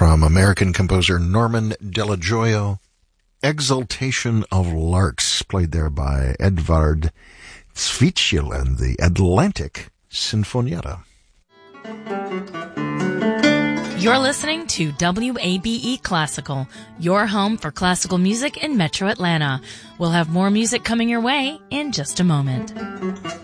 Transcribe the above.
from American composer Norman Delajoyo. Exaltation of Larks, played there by Edvard Zwischel and the Atlantic Sinfonietta. You're listening to WABE Classical, your home for classical music in Metro Atlanta. We'll have more music coming your way in just a moment.